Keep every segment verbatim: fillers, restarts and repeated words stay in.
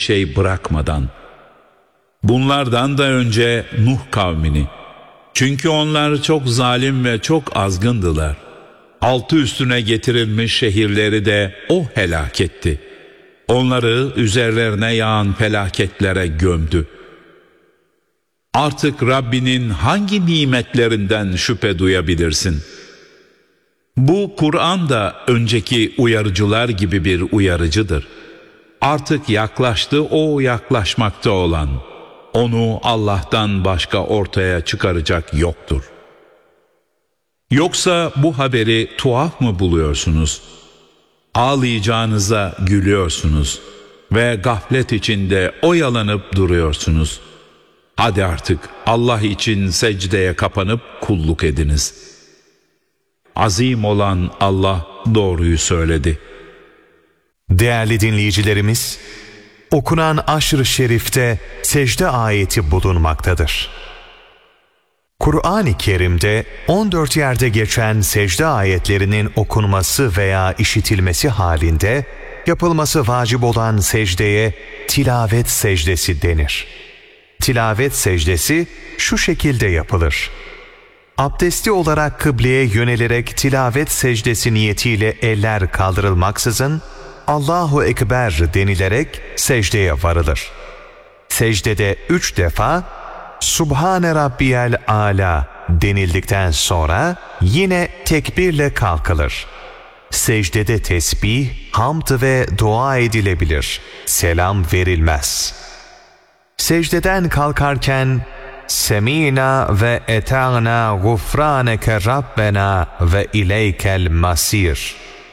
şey bırakmadan. Bunlardan da önce Nuh kavmini. Çünkü onlar çok zalim ve çok azgındılar. Altı üstüne getirilmiş şehirleri de O helak etti. Onları üzerlerine yağan felaketlere gömdü. Artık Rabbinin hangi nimetlerinden şüphe duyabilirsin? Bu Kur'an da önceki uyarıcılar gibi bir uyarıcıdır. Artık yaklaştı o yaklaşmakta olan. Onu Allah'tan başka ortaya çıkaracak yoktur. Yoksa bu haberi tuhaf mı buluyorsunuz? Ağlayacağınıza gülüyorsunuz ve gaflet içinde oyalanıp duruyorsunuz. Hadi artık Allah için secdeye kapanıp kulluk ediniz. Azim olan Allah doğruyu söyledi. Değerli dinleyicilerimiz, okunan Aşr-ı Şerif'te secde ayeti bulunmaktadır. Kur'an-ı Kerim'de on dört yerde geçen secde ayetlerinin okunması veya işitilmesi halinde yapılması vacip olan secdeye tilavet secdesi denir. Tilavet secdesi şu şekilde yapılır. Abdestli olarak kıbleye yönelerek tilavet secdesi niyetiyle eller kaldırılmaksızın Allahu Ekber denilerek secdeye varılır. Secdede üç defa Subhane Rabbiyel Ala denildikten sonra yine tekbirle kalkılır. Secdede tesbih, hamd ve dua edilebilir. Selam verilmez. Secdeden kalkarken Semina ve eta'na gufraneke Rabbena ve ileykel masir.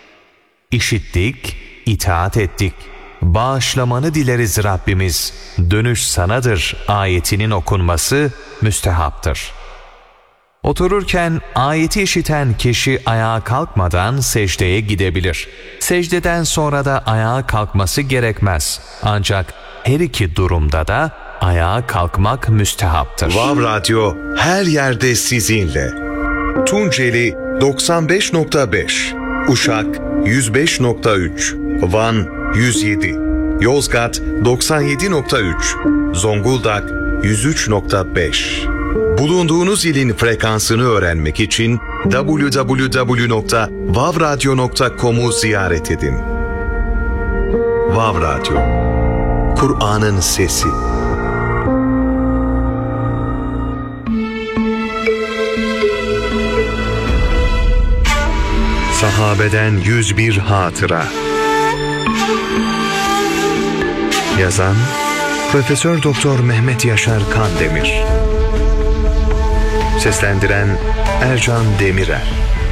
İşittik, itaat ettik. Bağışlamanı dileriz Rabbimiz, dönüş sanadır ayetinin okunması müstehaptır. Otururken ayeti işiten kişi ayağa kalkmadan secdeye gidebilir. Secdeden sonra da ayağa kalkması gerekmez. Ancak her iki durumda da ayağa kalkmak müstehaptır. Vav Radyo her yerde sizinle. Tunceli doksan beş nokta beş, Uşak yüz beş nokta üç, Van yüz yedi, Yozgat doksan yedi nokta üç, Zonguldak yüz üç nokta beş. Bulunduğunuz ilin frekansını öğrenmek için double-u double-u double-u nokta vav radyo nokta com'u ziyaret edin. Vav Radyo, Kur'an'ın sesi. Sahabeden yüz bir hatıra. Yazan Profesör Doktor Mehmet Yaşar Kandemir. Seslendiren Ercan Demirer.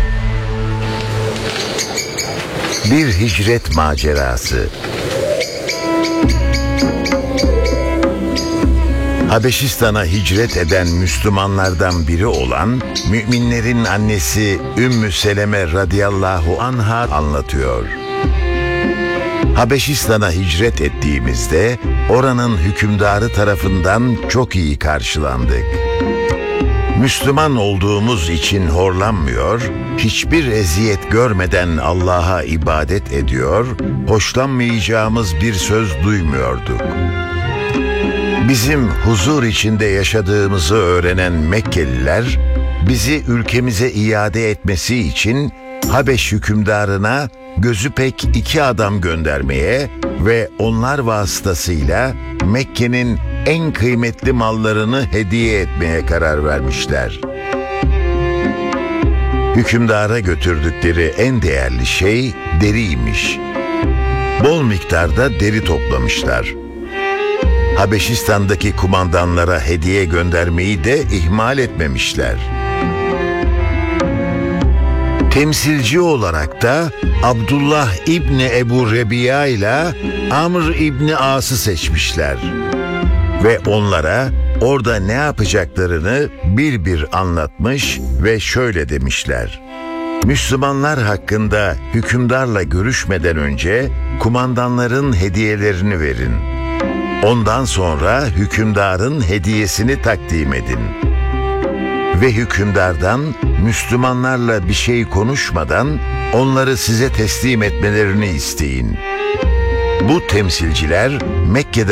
Bir hicret macerası. Habeşistan'a hicret eden Müslümanlardan biri olan müminlerin annesi Ümmü Seleme radıyallahu anha anlatıyor. Habeşistan'a hicret ettiğimizde oranın hükümdarı tarafından çok iyi karşılandık. Müslüman olduğumuz için horlanmıyor, hiçbir eziyet görmeden Allah'a ibadet ediyor, hoşlanmayacağımız bir söz duymuyorduk. Bizim huzur içinde yaşadığımızı öğrenen Mekkeliler, bizi ülkemize iade etmesi için Habeş hükümdarına gözü pek iki adam göndermeye ve onlar vasıtasıyla Mekke'nin en kıymetli mallarını hediye etmeye karar vermişler. Hükümdara götürdükleri en değerli şey deriymiş. Bol miktarda deri toplamışlar. Habeşistan'daki kumandanlara hediye göndermeyi de ihmal etmemişler. Temsilci olarak da Abdullah İbni Ebu Rebiya ile Amr İbni As'ı seçmişler. Ve onlara orada ne yapacaklarını bir bir anlatmış ve şöyle demişler. Müslümanlar hakkında hükümdarla görüşmeden önce kumandanların hediyelerini verin. Ondan sonra hükümdarın hediyesini takdim edin. Ve hükümdardan Müslümanlarla bir şey konuşmadan onları size teslim etmelerini isteyin. Bu temsilciler Mekke'de